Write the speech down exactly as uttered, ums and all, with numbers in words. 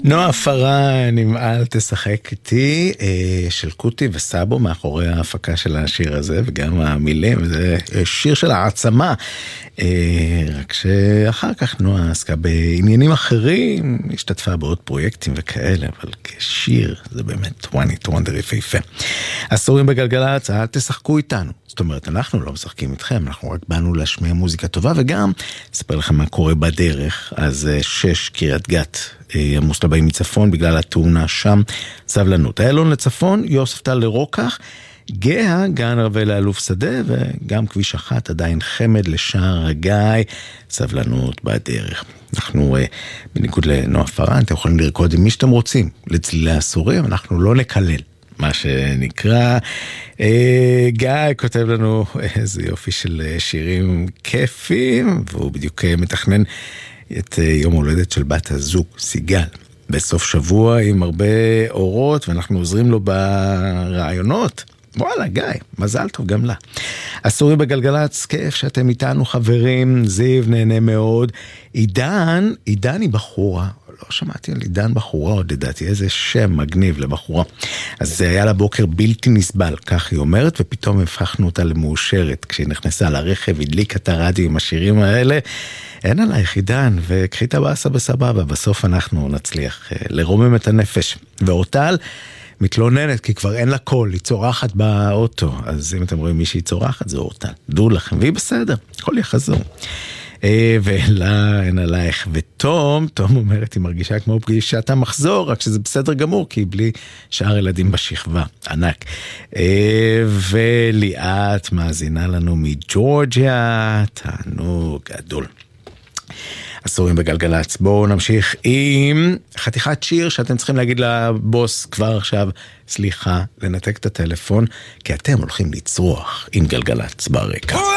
נועה פרן עם אל תשחק איתי, של קוטי וסאבו מאחורי ההפקה של השיר הזה, וגם המילים, זה שיר של העצמה, רק שאחר כך נועה עסקה בעניינים אחרים, השתתפה בעוד פרויקטים וכאלה, אבל כשיר זה באמת one hit wonder יפהפה. עשורים בגלגלצ, אל תשחקו איתנו, זאת אומרת, אנחנו לא משחקים איתכם, אנחנו רק באנו להשמיע מוזיקה טובה, וגם אספר לכם מה קורה בדרך. אז שש קריית גת עמוס לבאים מצפון בגלל התאונה שם, סבלנות. איילון לצפון, יוסף טל לרוקח, גאה, גן רבי לאלוף שדה, וגם כביש אחת עדיין חמד לשער הגיא, סבלנות בדרך. אנחנו, בניגוד לנועה פרן, אתם יכולים לרקוד עם מי שאתם רוצים, לצלילי עשורים, אנחנו לא נקלל. מה שנקרא, גיא כותב לנו איזה יופי של שירים כיפים, והוא בדיוק מתכנן את יום הולדת של בת הזוג, סיגל, בסוף שבוע עם הרבה אורות, ואנחנו עוזרים לו ברעיונות. וואלה, גיא, מזל טוב גם לה. עשורי בגלגלצ, כיף שאתם איתנו חברים, זיו נהנה מאוד. עידן, עידן היא בחורה, לא שמעתי על עידן בחורה עוד, לדעתי, איזה שם מגניב לבחורה. אז זה היה לבוקר בלתי נסבל, כך היא אומרת, ופתאום הפכנו אותה למאושרת, כשהיא נכנסה לרכב, הדליקה את הרדיו עם השירים האלה, אין עלייך עידן, וקחי את הבאסה בסבבה, בסוף אנחנו נצליח לרומם את הנפש. ואורטל מתלוננת, כי כבר אין לה קול, היא צורחת באוטו, אז אם אתם רואים מישהי צורחת, זה אורטל, דעו לכם, והיא בסדר, הכל יחזור. ואלה, אין עלייך. ותום, תום אומרת, היא מרגישה כמו פגישת המחזור, רק שזה בסדר גמור, כי היא בלי שאר ילדים בשכבה, ענק. וליאת מאזינה לנו מג'ורג'יה, תענוג גדול. עשורים בגלגלצ. בואו נמשיך עם חתיכת שיר שאתם צריכים להגיד לבוס כבר עכשיו, סליחה, לנתק את הטלפון, כי אתם הולכים לצרוח עם גלגלצ ברקע.